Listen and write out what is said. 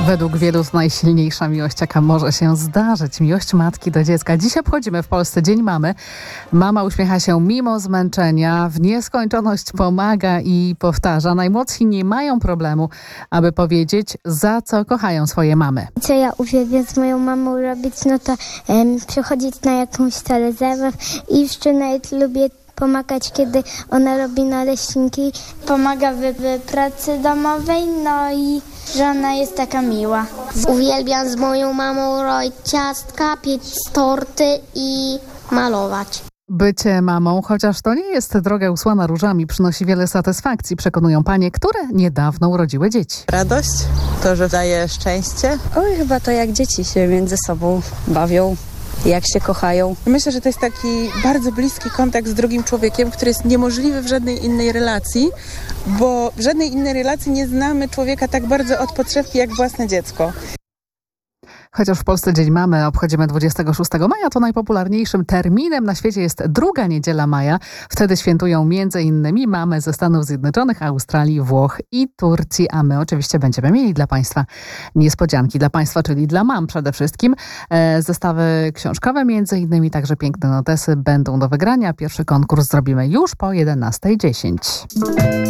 Według wielu to najsilniejsza miłość, jaka może się zdarzyć. Miłość matki do dziecka. Dziś obchodzimy w Polsce Dzień Mamy. Mama uśmiecha się mimo zmęczenia, w nieskończoność pomaga i powtarza. Najmłodsi nie mają problemu, aby powiedzieć, za co kochają swoje mamy. Co ja uwielbiam z moją mamą robić, no to przychodzić na jakąś salę zabaw i jeszcze nawet lubię pomagać, kiedy ona robi naleśniki. Pomaga w pracy domowej, no i że ona jest taka miła. Uwielbiam z moją mamą robić ciastka, piec torty i malować. Bycie mamą, chociaż to nie jest droga usłana różami, przynosi wiele satysfakcji, przekonują panie, które niedawno urodziły dzieci. Radość, to, że daje szczęście. Oj, chyba to jak dzieci się między sobą bawią, jak się kochają. Myślę, że to jest taki bardzo bliski kontakt z drugim człowiekiem, który jest niemożliwy w żadnej innej relacji, bo w żadnej innej relacji nie znamy człowieka tak bardzo od podszewki jak własne dziecko. Chociaż w Polsce Dzień Mamy obchodzimy 26 maja, to najpopularniejszym terminem na świecie jest druga niedziela maja. Wtedy świętują m.in. mamy ze Stanów Zjednoczonych, Australii, Włoch i Turcji. A my oczywiście będziemy mieli dla Państwa niespodzianki. Dla Państwa, czyli dla mam przede wszystkim. Zestawy książkowe m.in. także piękne notesy będą do wygrania. Pierwszy konkurs zrobimy już po 11:10.